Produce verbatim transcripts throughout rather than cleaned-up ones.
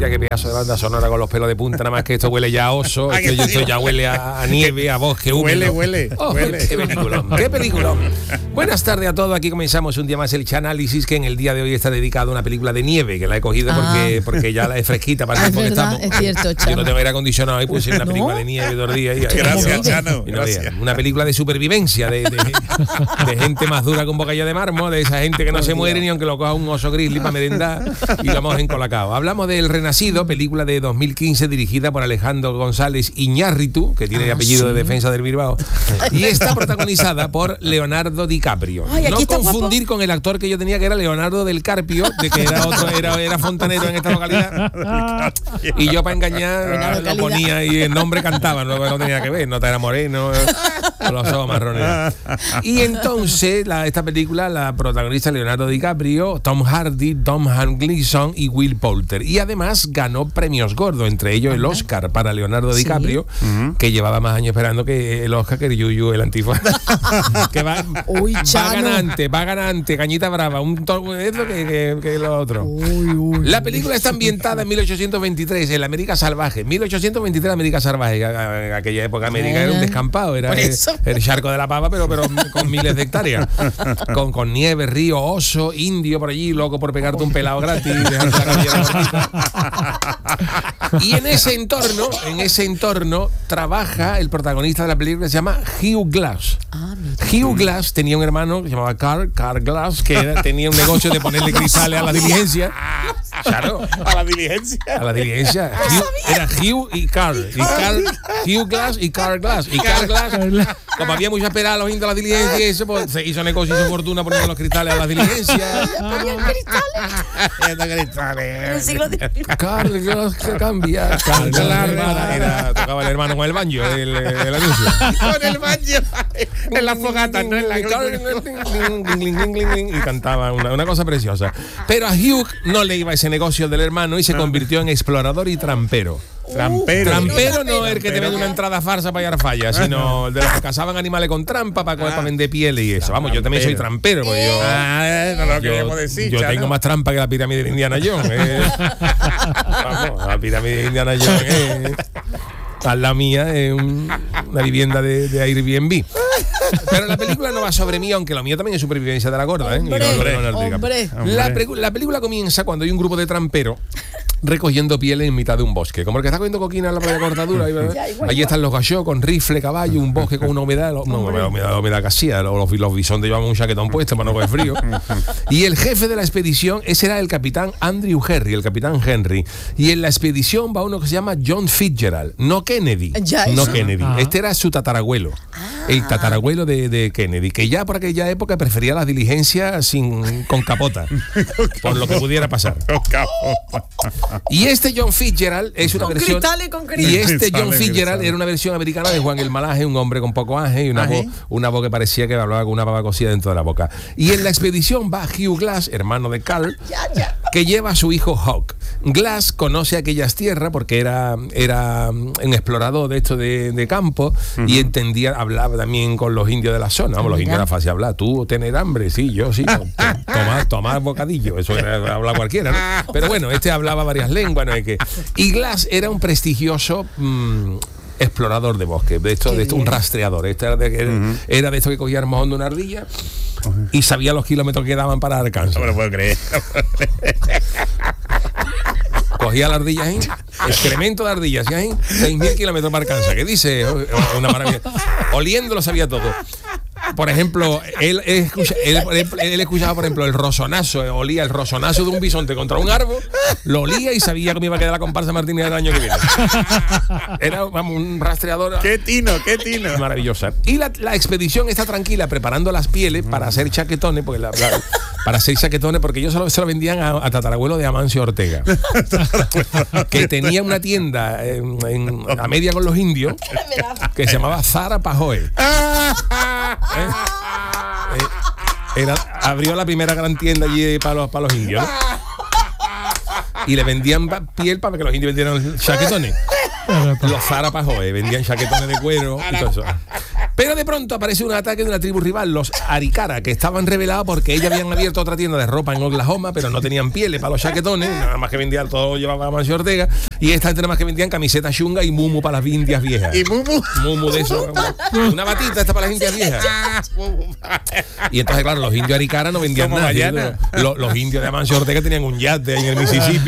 mira qué pedazo de banda sonora con los pelos de punta, nada más que esto huele ya a oso, esto, esto ya huele a, a nieve, a bosque húmedo. Huele, huele, oh, huele. Qué película, qué película. Buenas tardes a todos, aquí comenzamos un día más el Chanálisis, que en el día de hoy está dedicado a una película de nieve, que la he cogido ah. porque, porque ya la es fresquita para ah, el tiempo es verdad, que estamos. Es cierto, Chano. Yo no tengo aire acondicionado y puse una película ¿No? de nieve dos días. Y, gracias, y, Chano. y no, Gracias. Una película de supervivencia, de, de, de gente más dura que un bocadillo de mármol, de esa gente que no se muere ni aunque lo coja un oso grizzly para merendar y lo mojen colacao. Hablamos de El Renacido, película de dos mil quince dirigida por Alejandro González Iñárritu, que tiene ah, apellido ¿sí? de defensa del Bilbao, y está protagonizada por Leonardo DiCaprio. Ay, no confundir guapo. con el actor que yo tenía, que era Leonardo del Carpio, de que era otro, era, era fontanero en esta localidad. Y yo para engañar lo ponía y el nombre cantaba, no, no tenía que ver, no era moreno, con los ojos marrones. Y entonces la, esta película la protagoniza Leonardo DiCaprio, Tom Hardy, Tom Gleason y Will Poulter. Y además ganó premios gordos, entre ellos el Oscar para Leonardo DiCaprio, sí. uh-huh. que llevaba más años esperando que el Oscar que el Yuyu, el antifaz. que va, uy, va ganante, va ganante, cañita brava, un to- es lo que, que, que lo otro. Uy, uy, la película está ambientada en mil ochocientos veintitrés, en la América salvaje. mil ochocientos veintitrés, América salvaje. En aquella época América era un descampado, era el, el charco de la pava, pero, pero con miles de hectáreas. Con, con nieve, río, oso, indio por allí, loco por pegarte un pelado gratis. Y en ese entorno, en ese entorno, trabaja el protagonista de la película que se llama Hugh Glass. Ah, Hugh Glass tenía un hermano que se llamaba Carl, Carl Glass, que era, tenía un negocio de ponerle cristales a la diligencia. Claro. A la diligencia. A la diligencia. Hugh, era Hugh y Carl. Y Carl, Hugh Glass y Carl Glass. Y Carl Glass, como había mucha esperada a los indios de la diligencia y eso, pues se hizo negocio, hizo fortuna poniendo los cristales a la diligencia. Ponían cristales. cristales. Carl Glass que cambia. Carl Glass era, era, tocaba el hermano con el banjo, el, el anuncio. Con el banjo. En la fogata, no en la y cantaba una, una cosa preciosa. Pero a Hugh no le iba ese negocio del hermano y se convirtió en explorador y trampero. Trampero. Trampero no es el que te vende una entrada farsa para hallar fallas, sino de los que cazaban animales con trampa para, para vender piel y eso. Vamos, yo también soy trampero. Porque yo, ah, no lo yo, queríamos decir. yo tengo más trampa que la pirámide de Indiana Jones. Eh. Vamos, la pirámide de Indiana Jones eh. A la mía es un, una vivienda de, de Airbnb. Pero la película no va sobre mí, aunque lo mío también es supervivencia de la gorda. ¿eh? Hombre, y no, no, no, hombre. La, la película comienza cuando hay un grupo de tramperos recogiendo pieles en mitad de un bosque. Como el que está cogiendo coquina en la playa cortadura. Allí están los gachos con rifle, caballo, un bosque con una humedad, no, una humedad, la humedad casía. Los, los bisontes llevan un chaquetón puesto para no coger frío. Y el jefe de la expedición, ese era el capitán Andrew Henry, el capitán Henry. Y en la expedición va uno que se llama John Fitzgerald, no Kennedy. Ya, no eso. Kennedy. Ah. Este era su tatarabuelo. Ah. El tatarabuelo de, de Kennedy, que ya por aquella época prefería las diligencias sin, con capota, por lo que pudiera pasar. Y este John Fitzgerald es una con versión. Cristales, con cristales. Y este John Cristales, Fitzgerald cristales. era una versión americana de Juan el Malaje, un hombre con poco aje y una voz, una voz que parecía que hablaba con una pava cosida dentro de la boca. Y en la expedición va Hugh Glass, hermano de Carl, Ya, ya. que lleva a su hijo Hawk. Glass conoce aquellas tierras porque era, era un explorador de esto de, de campo uh-huh. y entendía, hablaba también con los indios de la zona. Vamos, los indios era fácil hablar. Tú tener hambre, sí, yo sí. Tomar, tomar bocadillo, eso era hablar cualquiera, ¿no? Pero bueno, este hablaba varias lenguas, ¿no? Es que, y Glass era un prestigioso mmm, explorador de bosque, de esto, de esto un rastreador. Este era, de, uh-huh. era de esto que cogía el mojón de una ardilla uh-huh. y sabía los kilómetros que daban para Arkansas. No me lo puedo creer. Cogía la ardilla ahí, excremento de ardillas, ¿sí? seis mil kilómetros para Arkansas. ¿Qué dice? Una maravilla. Oliendo lo sabía todo. Por ejemplo, él, él, escucha, él, él, él escuchaba, por ejemplo, el rosonazo, olía el rosonazo de un bisonte contra un árbol, lo olía y sabía que me iba a quedar la comparsa Martínez el año que viene. Era, vamos, un rastreador. ¡Qué tino, qué tino! Maravillosa. Y la, la expedición está tranquila preparando las pieles para hacer chaquetones, porque la, la, para hacer chaquetones, porque ellos solo se lo vendían a, a tatarabuelo de Amancio Ortega, que tenía una tienda en, en, a media con los indios que se llamaba Zara Pajoe. ¿Eh? Eh, era, abrió la primera gran tienda allí para los, para los indios, ¿no? Y le vendían piel para que los indios vendieran chaquetones. Los Zara Pajoe vendían chaquetones de cuero y todo eso. Pero de pronto aparece un ataque de una tribu rival, los Arikara, que estaban revelados porque ellos habían abierto otra tienda de ropa en Oklahoma, pero no tenían pieles para los chaquetones, nada más que vendían, todo llevaba Amancio Ortega, y esta gente nada más que vendían camisetas chunga y mumu para las indias viejas. ¿Y mumu? Mumu de eso, una batita esta para las indias viejas. Y entonces, claro, los indios Arikara no vendían Como nada. Bayana. Los, los indios de Amancio Ortega tenían un yate ahí en el Mississippi,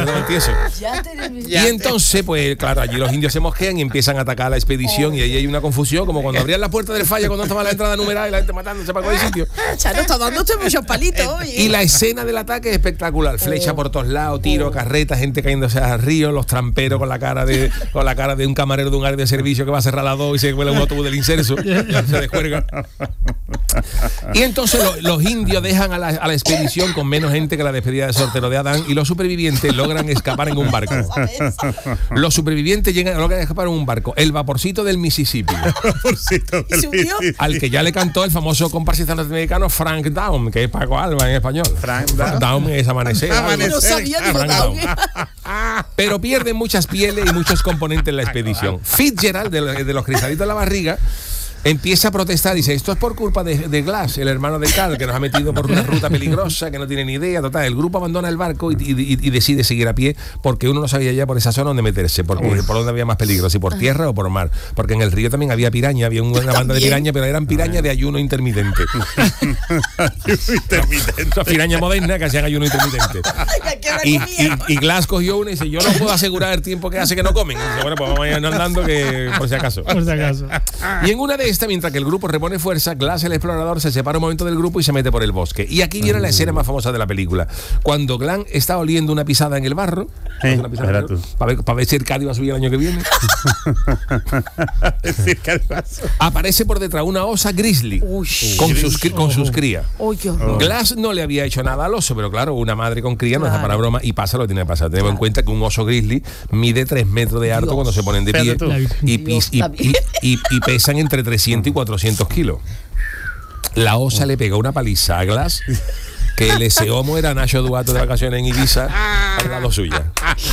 y entonces, pues claro, allí los indios se mosquean y empiezan a atacar a la expedición, y ahí hay una confusión, como cuando abrían la puerta del falla cuando estaba la entrada numerada y la gente matándose para cualquier sitio. Charo está dándote muchos palitos hoy. Y la escena del ataque es espectacular, flecha por todos lados, tiro, carreta, gente cayéndose al río, los tramperos con la cara de con la cara de un camarero de un área de servicio que va a cerrar las dos y se cuela un autobús del inserso, se descuelga. Y entonces lo, los indios dejan a la, a la expedición con menos gente que la despedida de soltero de Adán, y los supervivientes logran escapar en un barco. Los supervivientes llegan, logran escapar en un barco, el vaporcito del Mississippi, Vaporcito del Mississippi. al que ya le cantó el famoso comparsista norteamericano Frank Down, que es Paco Alba en español. Frank Down. Down es amanecer. Amanecer. No sabía ni Frank Down. Down. Pero pierden muchas pieles y muchos componentes en la expedición. Fitzgerald, de, de los cristalitos de la barriga, empieza a protestar, dice, esto es por culpa de, de Glass, el hermano de Carl, que nos ha metido por una ruta peligrosa, que no tiene ni idea. Total, el grupo abandona el barco y, y, y decide seguir a pie, porque uno no sabía ya por esa zona dónde meterse, porque Uf. por dónde había más peligro, si por tierra o por mar, porque en el río también había piraña, había una banda ¿También? de piraña, pero eran pirañas de ayuno intermitente. Intermitente. Son pirañas modernas que hacían ayuno intermitente. Y, y, y Glass cogió una y dice, yo no puedo asegurar el tiempo que hace que no comen. Y dice, bueno, pues vamos a ir andando, que por si acaso. Por si acaso. Y en una de estas, mientras que el grupo repone fuerza, Glass, el explorador, se separa un momento del grupo y se mete por el bosque. Y aquí viene la escena más famosa de la película. Cuando Glass está oliendo una pisada en el barro, Sí, una pisada en el barro, para, ver, para ver si el Cádiz va a subir el año que viene, aparece por detrás una osa grizzly Uy. con sus, cri- con sus crías. Uy, qué horror. Glass no le había hecho nada al oso, pero claro, una madre con cría no está Claro. para broma, y pasa lo que tiene que pasar. Tenemos Claro. en cuenta que un oso grizzly mide tres metros de alto Dios. cuando se ponen de pie, Espérate tú. y, Dios, y, está bien. y, y, y pesan entre trescientos y cuatrocientos kilos. La osa le pega una paliza a Glass, que el ese homo era Nacho Duato de vacaciones en Ibiza al lado suya.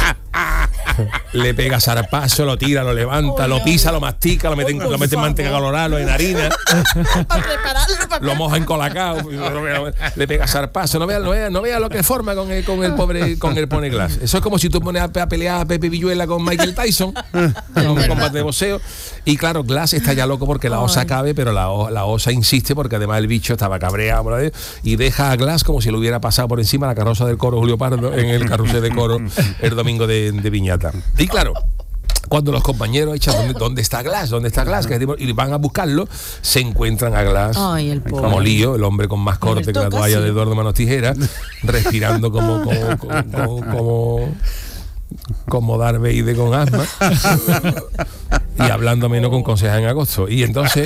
Le pega zarpazo, lo tira, lo levanta, lo pisa, lo mastica, lo mete en, lo mete en manteca colorada, lo en harina, Para prepararlo, para lo moja en colacao, le pega zarpazo. No vea, no vea, no vea lo que forma con el, con el pobre, con el pone Glass. Eso es como si tú pones a, a pelear a Pepe Villuela con Michael Tyson en un combate de boxeo. Y claro, Glass está ya loco porque la osa cabe, pero la, la osa insiste porque además el bicho estaba cabreado por ahí, y deja a Glass como si le hubiera pasado por encima la carroza del coro Julio Pardo en el carrusel de coro el domingo de, de Viñata. Y claro, cuando los compañeros echan ¿dónde, dónde está Glass? ¿Dónde está Glass? Y van a buscarlo, se encuentran a Glass Ay, el pobre. como lío, el hombre con más corte que la toalla casi. de Eduardo Manos Tijeras, respirando como como como, como, como como Darth Vader con asma y hablando menos con conseja en agosto. Y entonces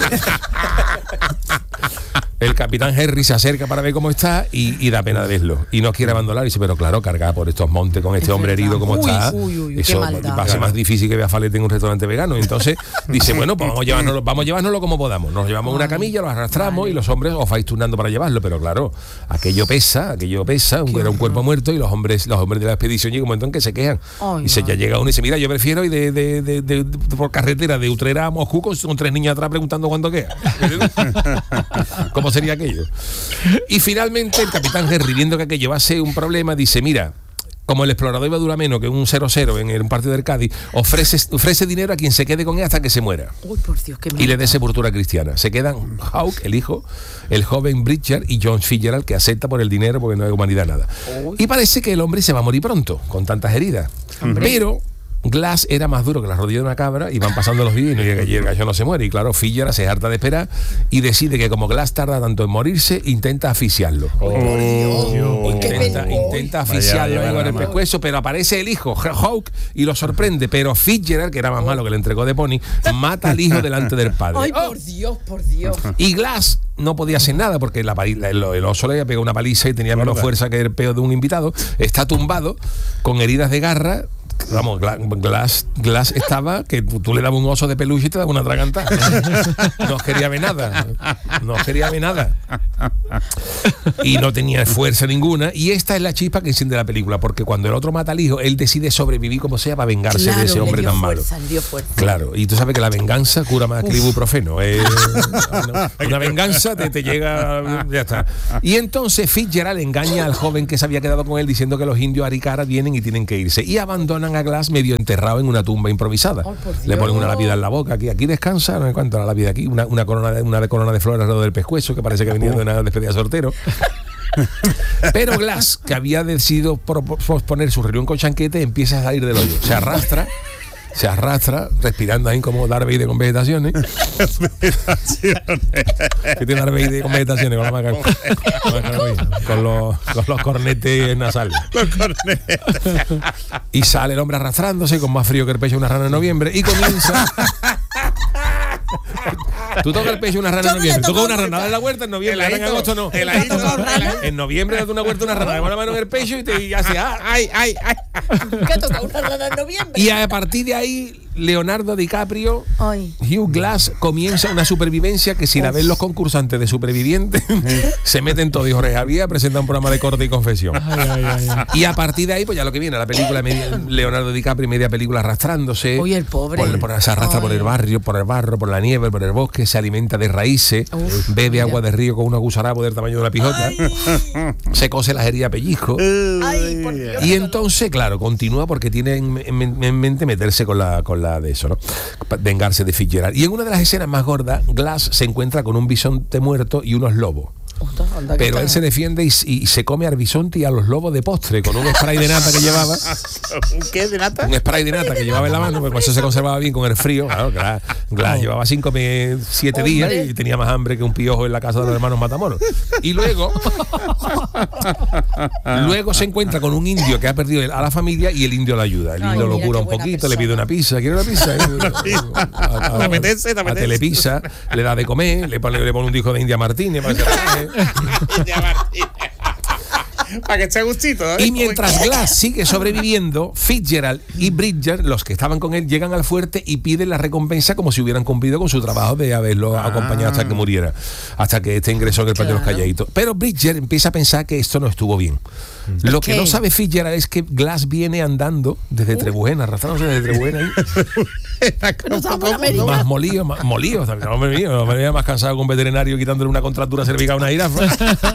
el capitán Henry se acerca para ver cómo está y, y da pena de verlo y no quiere abandonar. Y dice, pero claro, cargar por estos montes con este Es hombre verdad. herido como Uy, está, uy, uy, qué eso maldad. va a ser más difícil que vea Falete en un restaurante vegano. Y entonces dice, bueno, pues vamos a llevárnoslo, vamos a llevárnoslo como podamos. Nos llevamos una camilla, lo arrastramos vale. y los hombres os vais turnando para llevarlo. Pero claro, aquello pesa, aquello pesa, un, era un cuerpo muerto, y los hombres los hombres de la expedición llega un momento en que se quejan. Ay, y se ya llega uno y dice, mira, yo prefiero ir de, de, de, de, de- por carretera de Utrera a Moscú con, con tres niñas atrás preguntando cuándo queda. ¿Cómo sería aquello? Y finalmente el capitán Henry, viendo que aquello va a ser un problema, dice, mira, como el explorador iba a durar menos que un cero cero en el- un partido del Cádiz, ofrece, ofrece dinero a quien se quede con él hasta que se muera Uy, por Dios, qué y le dé maldad. sepultura cristiana. Se quedan Hawke, el hijo, el joven Bridger y John Fitzgerald, que acepta por el dinero porque no hay humanidad nada. Y parece que el hombre se va a morir pronto, con tantas heridas. Pero Glass era más duro que las rodillas de una cabra, y van pasando los días y no llega, y el gallo no se muere. Y claro, Fitzgerald se harta de esperar y decide que como Glass tarda tanto en morirse, intenta asfixiarlo. Oh, Intenta, Qué intenta asfixiarlo Vaya, vaya, con el vaya. pescuezo, pero aparece el hijo, Hawke, y lo sorprende. Pero Fitzgerald, que era más malo que le entregó de Pony, mata al hijo delante del padre. Ay, ¡Oh! por Dios, por Dios. Y Glass no podía hacer nada porque la, pali- la- el, el oso le había pegado una paliza y tenía menos fuerza que el peo de un invitado. Está tumbado con heridas de garra vamos, Glass, Glass estaba que tú, tú le dabas un oso de peluche y te daba una atragantada. No quería ver nada. No quería ver nada. Y no tenía fuerza ninguna. Y esta es la chispa que enciende la película, porque cuando el otro mata al hijo, él decide sobrevivir como sea para vengarse Claro, de ese hombre le dio tan fuerza, malo. le dio fuerza. Claro, y tú sabes que la venganza cura más que el ibuprofeno. Eh, una, una venganza te, te llega, ya está. Y entonces Fitzgerald engaña al joven que se había quedado con él diciendo que los indios Arikara vienen y tienen que irse. Y abandonan a Glass medio enterrado en una tumba improvisada. Oh, por Le ponen Dios. una lápida en la boca, aquí, aquí descansa, no sé cuánto la lápida aquí, una, una corona de una de corona de flores alrededor del pescuezo, que parece que venía de una despedida de soltero. Pero Glass, que había decidido posponer su reunión con Chanquete, empieza a salir del hoyo. Se arrastra, se arrastra, respirando ahí como Darth Vader con vegetaciones. Que tiene Darth Vader con vegetaciones, con, la maca, con, los, con los cornetes nasales. Los cornetes. Y sale el hombre arrastrándose con más frío que el pecho de una rana en noviembre y comienza... Tú tocas el pecho de una rana en noviembre. Tú tocas una rana de la huerta en noviembre. Ahora en agosto no. El ahito, En noviembre das una huerta una rana. Le pones la mano en el pecho y te y hace ah, ay, ay, ay. ¿Qué toca una rana en noviembre? Y a partir de ahí, Leonardo DiCaprio, Ay. Hugh Glass comienza una supervivencia que si la ven los concursantes de supervivientes, se meten todos. Y Jorge Javier presenta un programa de corte y confesión. Ay, ay, ay, ay. Y a partir de ahí, pues ya lo que viene, la película, media, Leonardo DiCaprio, media película arrastrándose. Oye, el pobre. Por, por- se arrastra Ay. por el barrio, por el barro, por la nieve, por el bosque, se alimenta de raíces, Uf, bebe mira. agua de río con una gusarabo del tamaño de una pijota, Ay. se cose las heridas a pellizco. Ay, por Dios. Y entonces, claro, continúa porque tiene en, en- en mente meterse con la, con la de eso, ¿no? Pa- Vengarse de Fitzgerald. Y en una de las escenas más gordas, Glass se encuentra con un bisonte muerto y unos lobos. Anda, anda, que Pero él está. se defiende y, y se come al bisonte y a los lobos de postre con un spray de nata que llevaba. ¿Qué de nata? Un spray de nata que llevaba en la mano, porque eso se conservaba bien con el frío. Claro, Glass, Glass llevaba cinco, me- siete Hombre. días y tenía más hambre que un piojo en la casa de los hermanos Matamoros. Y luego, luego se encuentra con un indio que ha perdido a la familia y el indio le ayuda. El Ay, indio lo mira cura qué un buena poquito, le pide persona. una pizza. ¿Quiere una pizza? A, ¿Te apetece? ¿Te a apetece? Telepizza, le da de comer, le pone, le pone un disco de India Martínez para que se relaje. Para que esté a gustito, ¿eh? Y mientras Glass sigue sobreviviendo, Fitzgerald y Bridger, los que estaban con él, llegan al fuerte y piden la recompensa como si hubieran cumplido con su trabajo de haberlo Ah. acompañado hasta que muriera, hasta que este ingresó en el patio de los Claro. calladitos. Pero Bridger empieza a pensar que esto no estuvo bien. Lo que ¿Qué? no sabe Fitzgerald es que Glass viene andando desde Trebujena, arrastrándose desde Trebujena ahí, No estaba por América. más molido, más molido también. Hombre mío, no me veía más cansado que un veterinario quitándole una contractura cervical a una jirafa.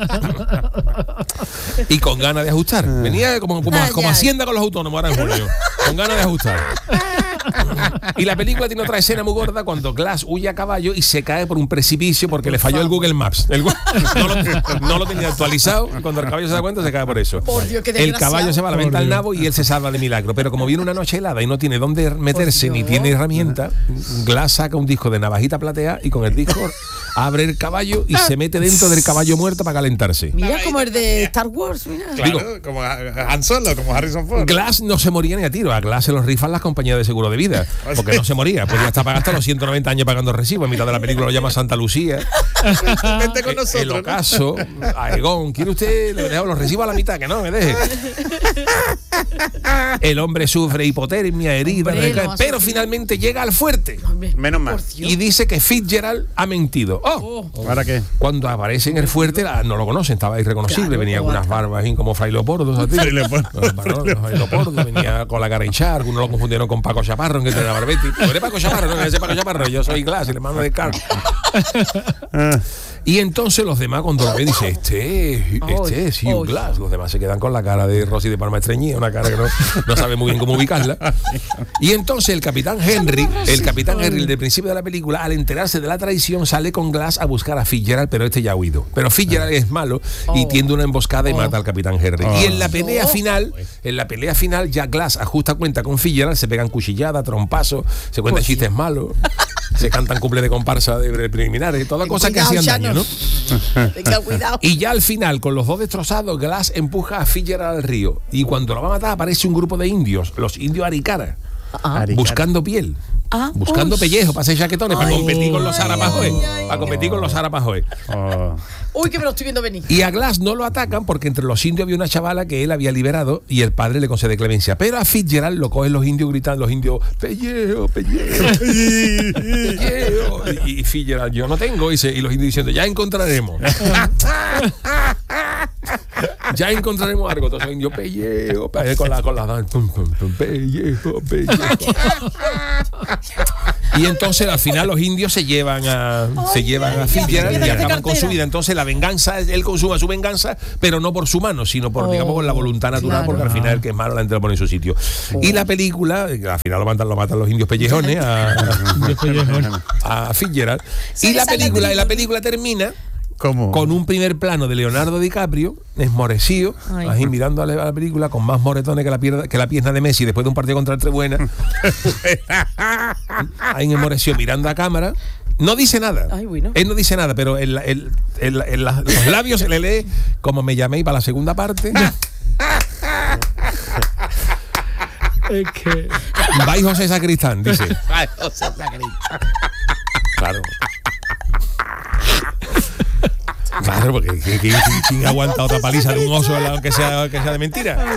Y con ganas de ajustar. Venía como, como, Ay, como ay. Hacienda con los autónomos ahora en julio. Con ganas de ajustar. Y la película tiene otra escena muy gorda cuando Glass huye a caballo y se cae por un precipicio porque le falló el Google Maps. El gu- no, lo, no lo tenía actualizado. Y cuando el caballo se da cuenta, se cae por eso. Por Dios, qué El desgraciado. caballo se va a la Por venta al Dios. nabo y él se salva de milagro. Pero como viene una noche helada y no tiene dónde meterse Por ni Dios. tiene herramienta, Glass saca un disco de navajita platea y con el disco abre el caballo y se mete dentro del caballo muerto para calentarse. Mira como el de Star Wars, mira. Claro, Digo- como Han Solo, como Harrison Ford. Glass no se moría ni a tiro. A Glass se los rifan las compañías de seguro de vida. Porque no se moría. Podía estar pagando hasta los ciento noventa años pagando recibos. En mitad de la película lo llama Santa Lucía. Vente con El nosotros. ¿no? ocaso. Aegón. ¿Quiere usted? Le dejo los recibos a la mitad. Que no, me deje. El hombre sufre hipotermia, herida. Hombre, recae, no, pero así- finalmente llega al fuerte. Menos mal. Por Dios. Y dice que Fitzgerald ha mentido. ¡Oh! ¿Para qué? Cuando aparece en el fuerte, la- no lo conocen, estaba irreconocible, Claro, venía con ¿cómo unas va a barbas así como Fray Leopoldo, ¿sabes? Fray Leopoldo. Los varones, Fray Leopoldo, venía con la cara hinchada, uno lo confundieron con Paco Chaparro, en que tenía Barbetti. ¿Tú eres Paco Chaparro? No, ese Paco Chaparro, yo soy Glass, el hermano de Carl. Y entonces los demás cuando lo ven dicen, este es, este es Hugh Ay. Glass. Los demás se quedan con la cara de Rosy de Palma Estreñida, una cara que no, no sabe muy bien cómo ubicarla. Y entonces el capitán Henry, el capitán Henry, el del principio de la película, al enterarse de la traición, sale con Glass a buscar a Fitzgerald, pero este ya ha huido. Pero Fitzgerald es malo y Oh. tiende una emboscada y mata al capitán Henry. Oh. Y en la pelea Oh. final, en la pelea final, ya Glass ajusta cuenta con Fitzgerald, se pegan cuchilladas, trompazos, se cuentan Pues sí. chistes malos, se cantan cumple de comparsa de preliminares, todas Ten cosas que cuidado, hacían ya daño, no. ¿no? Tenga cuidado. Y ya al final, con los dos destrozados, Glass empuja a Fitzgerald al río. Y cuando lo va a matar, aparece un grupo de indios, los indios Arikara, Ah. Arikara. buscando piel. Ah, buscando uy. pellejo para hacer chaquetones, para Ay, competir con los ay, Arapajoes. ay, ay, Para competir con los Arapajoes. Oh. Uy, que me lo estoy viendo venir. Y a Glass no lo atacan porque entre los indios había una chavala que él había liberado y el padre le concede clemencia. Pero a Fitzgerald lo cogen los indios gritando, los indios, pellejo, pellejo, pellejo. Y, y Fitzgerald, yo no tengo, y, se- y los indios diciendo, ya encontraremos. Ya encontraremos algo. Entonces los indios, pellejo, pellejo, con la, con la, pum, pum, pum, pellejo, pellejo. Y entonces al final los indios se llevan a se llevan a Fitzgerald y acaban con su vida. Entonces la venganza, él consuma su venganza, pero no por su mano, sino por, Oh, digamos, por la voluntad natural, claro. porque al final el que es malo la gente lo pone en su sitio. Y la película, al final lo matan, lo matan los indios pellejones a, a Fitzgerald. Y la Esa es la película, y la película. película termina ¿Cómo? con un primer plano de Leonardo DiCaprio, esmorecido, Ay. ahí mirando a la, a la película, con más moretones que la, pierna, que la pierna de Messi después de un partido contra el Trebuena. Ahí esmorecido, mirando a cámara. No dice nada. Ay, bueno. Él no dice nada, pero en, la- el- en la- en la- los labios se le lee como me llaméis para la segunda parte. Es que. Vais José Sacristán, dice. Ay, o sea, la grita. Claro. Claro, porque ¿quién, quién- quién aguanta otra paliza de un oso, aunque sea, que sea de mentira?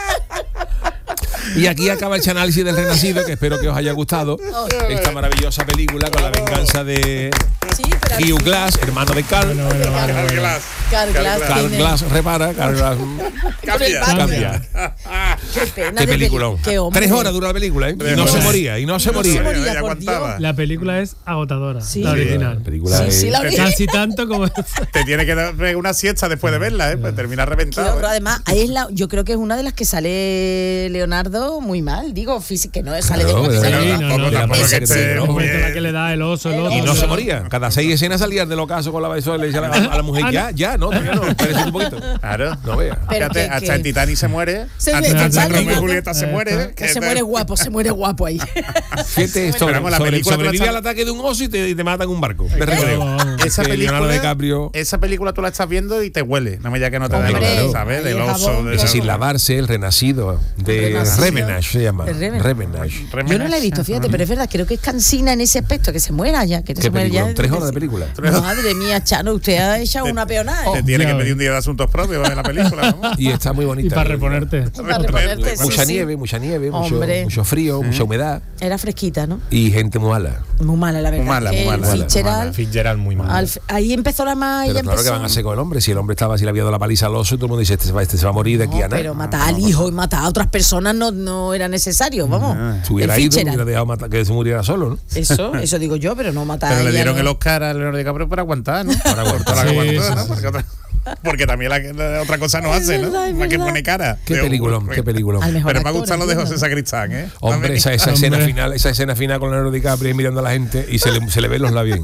Y aquí acaba el análisis del Renacido, que espero que os haya gustado. Esta maravillosa película con la venganza de Sí, pero Hugh Glass, hermano de Carl. Bueno, bueno, bueno, Carl bueno. Glass. Carl Glass Carl tiene- Glass repara, Carl Glass Cambia. cambia. Qué pena Qué de peliculón. peli- qué hombre. Tres horas dura la película, ¿eh? Y Tres no se horas. moría, y no se No se moría. moría. Ya por aguantaba. La película es agotadora, Sí. la original. La película Sí, es- sí, la vi. Casi tanto como. Te tiene que dar una siesta después de verla, ¿eh? Pues termina Qué reventado. horror. ¿eh? Además, ahí es la, yo creo que es una de las que sale Leonardo muy mal. Digo, físico, que no sale Claro, de pero- Pero Sí, no, tampoco, no, tampoco no, que no, esté no, El muy momento en la bien. que le da el oso, el otro. Y no se la- moría. Cada seis escenas salía del ocaso con la beso, le decía a la, a la mujer, ya, ya, no, todavía no, espérese un poquito. Claro. No vea. Pero Fíjate, que- hasta que- el Titanic se muere. Se hasta ve- hasta sale Romeo y guapo. Julieta se muere. Que se muere guapo, se muere guapo ahí. Fíjate, sobre, vamos, la sobre- película sobrevive tú la al ataque de un oso y te, y te matan un barco. De recreo. Vamos, vamos. Esa Que Leonardo película, DiCaprio, esa película tú la estás viendo y te huele. No me diga que no te da Hombre, la ¿sabes? ahí Del el oso. jabón, de ese esa- sin lavarse, el renacido de Renacido. Revenage se llama. El Revenage. Revenage. Yo no la he visto, fíjate, pero es verdad, creo que es cansina en ese aspecto, que se muera ya. Que ¿Qué se muera película? ya. ¿Tres horas de película? Madre mía, Chano, usted ha echado una peonada. Te ¿eh? tiene Ya que ves. pedir un día de asuntos propios en la película. ¿no? Y está muy bonita. Y para reponerte. Para reponerte, sí, Mucha sí. nieve, mucha nieve, mucho, Hombre. mucho frío, mucha humedad Era fresquita, ¿no? y gente muy mala. Muy mala, la verdad. Muy mala, que muy el mala, muy Fitzgerald, Fitzgerald muy mal. al- ahí empezó la más. Pero ella claro que empezó- van a hacer con el hombre. Si el hombre estaba, si le había dado la paliza al oso, todo el mundo dice, este se va, este se va a morir de aquí No, a nada. pero matar al hijo y matar a otras personas no, no era necesario, vamos. Si hubiera El ido, Fitzgerald. hubiera dejado matar- que se muriera solo, ¿no? Eso, eso digo yo, pero no matar Pero a le ella, dieron no. el Oscar a Leonardo DiCaprio para aguantar, ¿no? Para aguantar la que Sí, aguantó, sí, ¿no? sí. Porque, otra- porque también la, la otra cosa no Es hace, ¿no? verdad, es Para que verdad. pone cara. Qué De- peliculón, qué peliculón. Al mejor Pero me ha actor, gustado lo de entiendo. José Sacristán, ¿eh? Hombre, esa, esa Hombre. escena final, esa escena final con Leonardo DiCaprio ahí mirando a la gente y se le, se le ven los labios.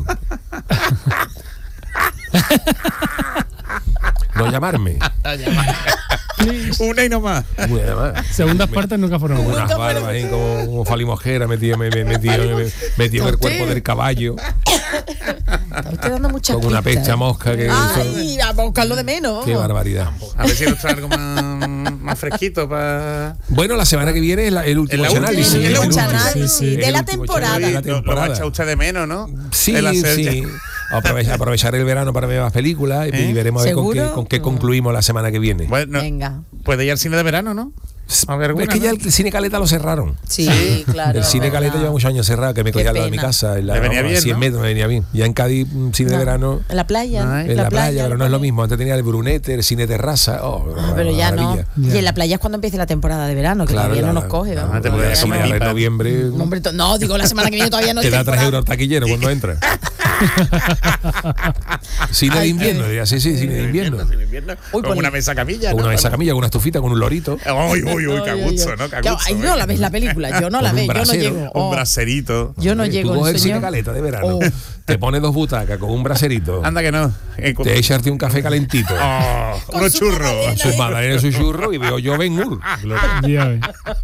No llamarme. Una y no más. Muy además. Segundas partes nunca fueron Como buenas. unas barbas ahí, como, como falimojera metido, me, me, metido, me, metido en el cuerpo del caballo, Está usted dando muchas con una pistas, pecha ¿eh? mosca que Ay, vamos a buscarlo de menos. qué barbaridad. A ver si nos trae algo más, más fresquito para. Bueno, la semana que viene es la- el último Es la última, análisis. sí, El el último último. análisis Sí, sí. de El la último temporada. análisis. La Lo, lo va a temporada. echar usted de menos, ¿no? Sí, El hacer sí. ya- Aprovechar, aprovechar el verano para ver más películas y, ¿Eh? y veremos a ver con qué, ¿Seguro? con qué concluimos la semana que viene. Bueno, Venga. puede ir al cine de verano, ¿no? A ver, es alguna, que ya ¿no? el cine Caleta lo cerraron. Sí, claro. El cine es Caleta verdad. lleva muchos años cerrado, que me Qué cogía al lado de mi pena. casa. En la, Le venía a bien, cien ¿no? metros me venía bien. Ya en Cádiz, un cine de No, verano, En la playa. Ay. en la, playa, pero no es lo ponen. mismo. Antes tenía el Brunete, el cine terraza. Oh, Ah, pero ya no. maravilla. Y en la playa es cuando empieza la temporada de verano, que Claro, todavía no la- nos coge. la- vamos. Ah, te puedes la- comer la- en pipa. noviembre No, hombre, to- no, digo, la semana que viene todavía no es te da tres temporada. euros al taquillero cuando entra. Cine de Ay, invierno, qué- diría, sí, sí, cine de invierno. Sin invierno. Uy, Con pues- una mesa camilla, Con ¿no? una mesa camilla, con una estufita, con un lorito. Uy, uy, uy, qué Ay, ay, agusto, ay. ¿no? Qué Ya, agusto, ay, ¿eh? no la ves la película, yo no la Con un veo, yo no brasero, llego. Un Oh, braserito. yo no Tú llego, coges el el cine señor. Caleta de verano, Oh. te pones dos butacas con un braserito, Anda que no. Eh, con- te echarte un café calentito, Oh, Con unos su churros. magdalena. su magdalena y su churro y veo yo Ben Hur. Ya ves.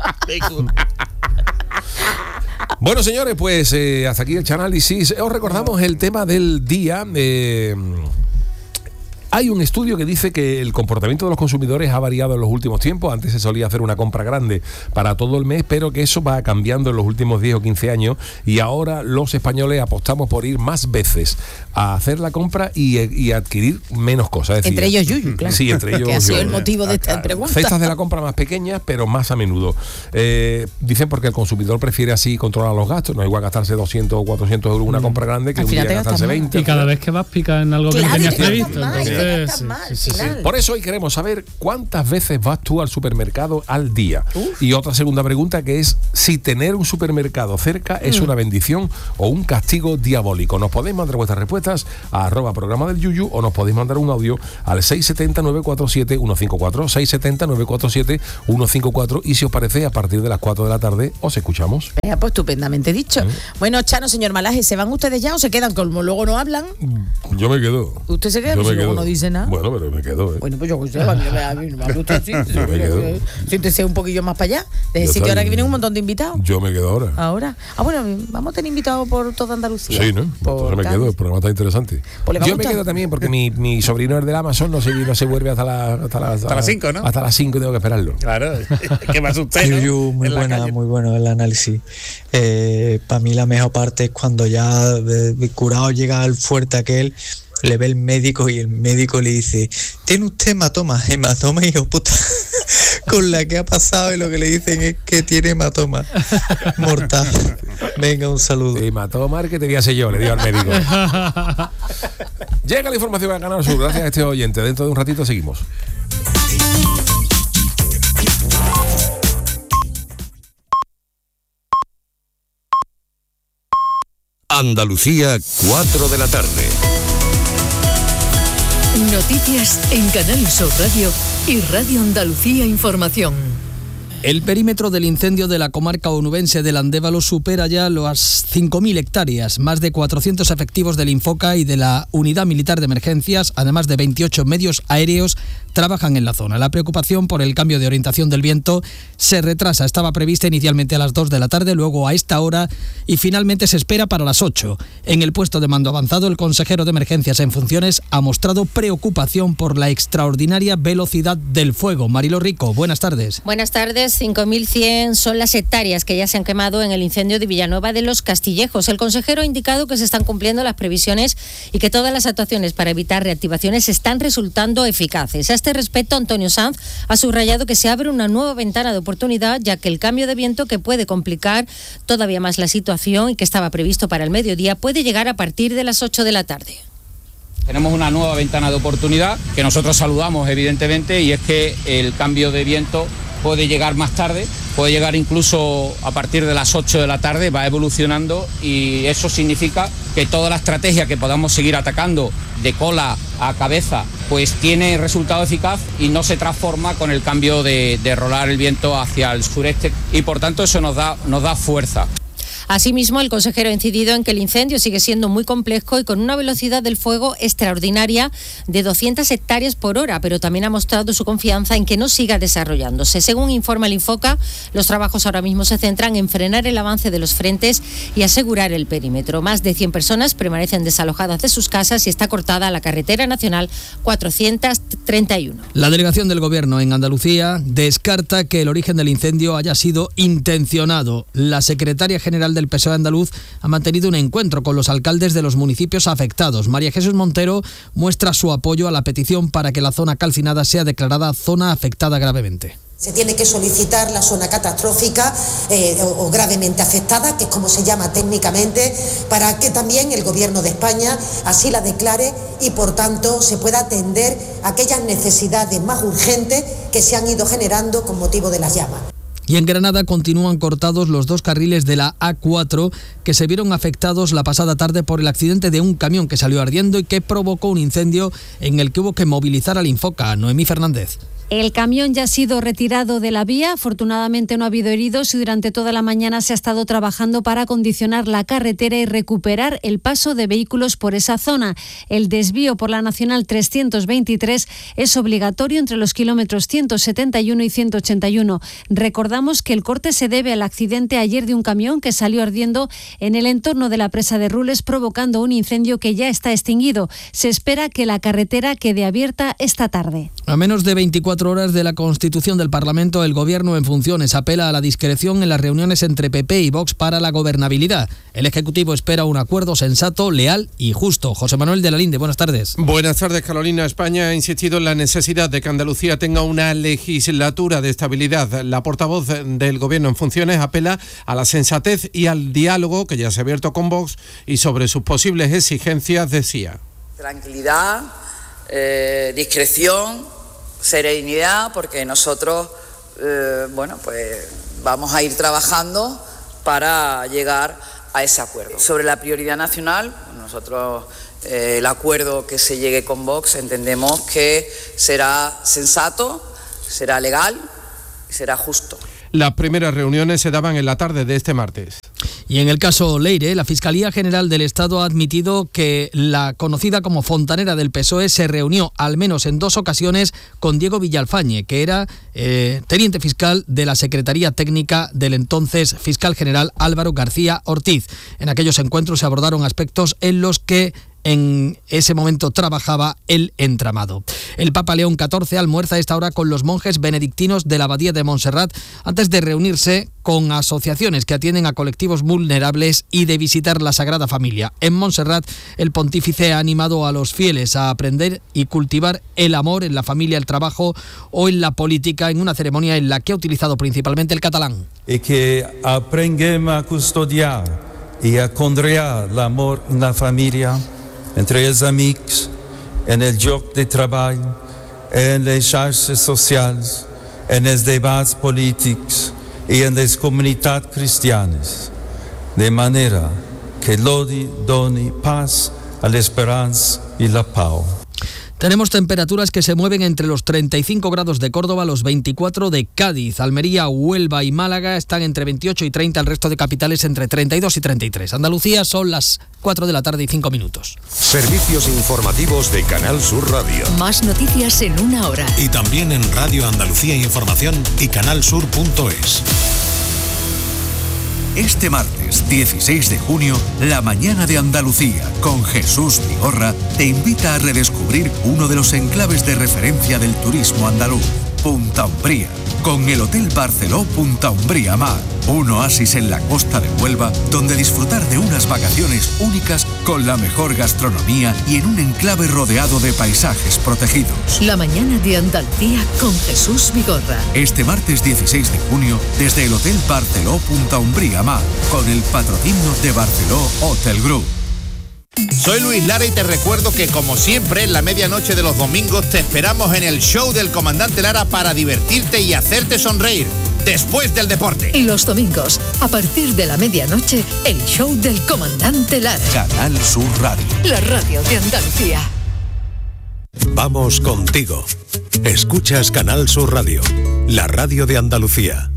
Bueno, señores, pues eh, hasta aquí el análisis. Os recordamos el tema del día. eh, Hay un estudio que dice que el comportamiento de los consumidores ha variado en los últimos tiempos. Antes se solía hacer una compra grande para todo el mes, pero que eso va cambiando en los últimos diez o quince años, y ahora los españoles apostamos por ir más veces a hacer la compra y, y adquirir menos cosas. Es decir, entre ellos Yuyu, claro. Sí, entre ellos que ha sido yo, el motivo de esta claro, pregunta. Cestas de la compra más pequeñas, pero más a menudo. Eh, dicen porque el consumidor prefiere así controlar los gastos. No es igual gastarse doscientos o cuatrocientos euros en una compra grande que Al un día final te gastarse gastas veinte. Y cada vez que vas pica en algo Claro, que y tenías te gastas previsto. más, y te Entonces, gastas sí, más, sí, sí, al sí. final. Por eso hoy queremos saber cuántas veces vas tú al supermercado al día. Uf. Y otra segunda pregunta, que es si tener un supermercado cerca es Mm. una bendición o un castigo diabólico. Nos podéis mandar vuestras respuestas a arroba programa del Yuyu, o nos podéis mandar un audio al seis siete cero, nueve cuatro siete, uno cinco cuatro, seis siete cero, nueve cuatro siete, uno cinco cuatro, y si os parece, a partir de las cuatro de la tarde os escuchamos. Venga, pues estupendamente dicho. Mm. Bueno, Chano, señor Malaje, ¿se van ustedes ya o se quedan? Como luego no hablan. Yo me quedo. ¿Usted se queda? Yo Pues me si luego quedo. no dice nada. Bueno, pero me quedo, ¿eh? Bueno, pues yo, yo, a mí me- a mí me hable usted, sí, sí, Yo me quedo. siéntese un poquillo más para allá. De Ya ese sitio está ahora que bien. vienen un montón de invitados. Yo me quedo ahora. Ahora. Ah, bueno, vamos a tener invitados por toda Andalucía. Sí, ¿no? Por Entonces me Cádiz. quedo, el programa está interesante. Pues le va a Yo me gustar. quedo también porque mi, mi sobrino es del Amazon, no se, no se vuelve hasta, la, hasta, la, Hasta las cinco, ¿no? Hasta las cinco tengo que esperarlo. Claro, que me asusté, ¿no? Yuyu, muy En la buena, calle. muy bueno el análisis. Eh, para mí la mejor parte es cuando ya eh, el curado llega al fuerte aquel, le ve el médico y el médico le dice: ¿tiene usted hematoma? Hematoma, hijo puta. Con la que ha pasado, y lo que le dicen es que tiene hematoma mortal. Venga, un saludo. Te mató Omar, que te voy a hacer yo, le digo al médico. Llega la información a Canal Sur, gracias a este oyente. Dentro de un ratito seguimos. Andalucía, cuatro de la tarde. Noticias en Canal Sur Radio y Radio Andalucía Información. El perímetro del incendio de la comarca onubense del Andévalo supera ya las cinco mil hectáreas. Más de cuatrocientos efectivos del Infoca y de la Unidad Militar de Emergencias, además de veintiocho medios aéreos, trabajan en la zona. La preocupación por el cambio de orientación del viento se retrasa. Estaba prevista inicialmente a las dos de la tarde, luego a esta hora, y finalmente se espera para las ocho. En el puesto de mando avanzado, el consejero de Emergencias en funciones ha mostrado preocupación por la extraordinaria velocidad del fuego. Marilo Rico, buenas tardes. Buenas tardes. cinco mil cien son las hectáreas que ya se han quemado en el incendio de Villanueva de los Castillejos. El consejero ha indicado que se están cumpliendo las previsiones y que todas las actuaciones para evitar reactivaciones están resultando eficaces. A este respecto, Antonio Sanz ha subrayado que se abre una nueva ventana de oportunidad, ya que el cambio de viento, que puede complicar todavía más la situación y que estaba previsto para el mediodía, puede llegar a partir de las ocho de la tarde. Tenemos una nueva ventana de oportunidad que nosotros saludamos, evidentemente, y es que el cambio de viento puede llegar más tarde, puede llegar incluso a partir de las ocho de la tarde, va evolucionando, y eso significa que toda la estrategia que podamos seguir atacando de cola a cabeza pues tiene resultado eficaz y no se transforma con el cambio de, de rolar el viento hacia el sureste, y por tanto eso nos da, nos da fuerza. Asimismo, el consejero ha incidido en que el incendio sigue siendo muy complejo y con una velocidad del fuego extraordinaria de doscientas hectáreas por hora, pero también ha mostrado su confianza en que no siga desarrollándose. Según informa el Infoca, los trabajos ahora mismo se centran en frenar el avance de los frentes y asegurar el perímetro. Más de cien personas permanecen desalojadas de sus casas y está cortada la carretera nacional cuatrocientos treinta y uno. La delegación del Gobierno en Andalucía descarta que el origen del incendio haya sido intencionado. La secretaria general del P S O E andaluz ha mantenido un encuentro con los alcaldes de los municipios afectados. María Jesús Montero muestra su apoyo a la petición para que la zona calcinada sea declarada zona afectada gravemente. Se tiene que solicitar la zona catastrófica eh, o, o gravemente afectada, que es como se llama técnicamente, para que también el Gobierno de España así la declare y por tanto se pueda atender aquellas necesidades más urgentes que se han ido generando con motivo de las llamas. Y en Granada continúan cortados los dos carriles de la A cuatro que se vieron afectados la pasada tarde por el accidente de un camión que salió ardiendo y que provocó un incendio en el que hubo que movilizar al Infoca. Noemí Fernández. El camión ya ha sido retirado de la vía, afortunadamente no ha habido heridos y durante toda la mañana se ha estado trabajando para acondicionar la carretera y recuperar el paso de vehículos por esa zona. El desvío por la Nacional trescientos veintitrés es obligatorio entre los kilómetros ciento setenta y uno y ciento ochenta y uno. Recordamos que el corte se debe al accidente ayer de un camión que salió ardiendo en el entorno de la presa de Rules, provocando un incendio que ya está extinguido. Se espera que la carretera quede abierta esta tarde. A menos de veinticuatro horas de la constitución del Parlamento, el Gobierno en funciones apela a la discreción en las reuniones entre P P y Vox para la gobernabilidad. El Ejecutivo espera un acuerdo sensato, leal y justo. José Manuel de la Linde, buenas tardes. Buenas tardes, Carolina. España ha insistido en la necesidad de que Andalucía tenga una legislatura de estabilidad. La portavoz del Gobierno en funciones apela a la sensatez y al diálogo que ya se ha abierto con Vox y sobre sus posibles exigencias decía: tranquilidad, eh, discreción, serenidad, porque nosotros, eh, bueno, pues vamos a ir trabajando para llegar a ese acuerdo. Sobre la prioridad nacional, nosotros eh, el acuerdo que se llegue con Vox entendemos que será sensato, será legal y será justo. Las primeras reuniones se daban en la tarde de este martes. Y en el caso Leire, la Fiscalía General del Estado ha admitido que la conocida como fontanera del P S O E se reunió al menos en dos ocasiones con Diego Villalfañe, que era eh, teniente fiscal de la Secretaría Técnica del entonces fiscal general Álvaro García Ortiz. En aquellos encuentros se abordaron aspectos en los que en ese momento trabajaba el entramado. El Papa León catorce almuerza a esta hora con los monjes benedictinos de la Abadía de Montserrat antes de reunirse con asociaciones que atienden a colectivos vulnerables y de visitar la Sagrada Familia. En Montserrat, el pontífice ha animado a los fieles a aprender y cultivar el amor en la familia, el trabajo o en la política, en una ceremonia en la que ha utilizado principalmente el catalán. Y que aprendamos a custodiar y a conrear el amor en la familia, entre els amics, en el lloc de treball, en les xarxes socials, en els debats polítics i en les comunitats cristianes, de manera que l'odi doni pas a l'esperança i la pau. Tenemos temperaturas que se mueven entre los treinta y cinco grados de Córdoba, los veinticuatro de Cádiz. Almería, Huelva y Málaga están entre veintiocho y treinta, el resto de capitales entre treinta y dos y treinta y tres. Andalucía son las cuatro de la tarde y cinco minutos. Servicios informativos de Canal Sur Radio. Más noticias en una hora. Y también en Radio Andalucía Información y canalsur punto es. Este martes dieciséis de junio, la mañana de Andalucía con Jesús Vigorra te invita a redescubrir uno de los enclaves de referencia del turismo andaluz, Punta Umbría, con el Hotel Barceló Punta Umbría Mar, un oasis en la costa de Huelva donde disfrutar de unas vacaciones únicas con la mejor gastronomía y en un enclave rodeado de paisajes protegidos. La mañana de Andalucía con Jesús Vigorra. Este martes dieciséis de junio, desde el Hotel Barceló Punta Umbría Mar, con el patrocinio de Barceló Hotel Group. Soy Luis Lara y te recuerdo que, como siempre, en la medianoche de los domingos te esperamos en el show del Comandante Lara para divertirte y hacerte sonreír después del deporte. Y los domingos, a partir de la medianoche, el show del Comandante Lara. Canal Sur Radio. La radio de Andalucía. Vamos contigo. Escuchas Canal Sur Radio, la radio de Andalucía.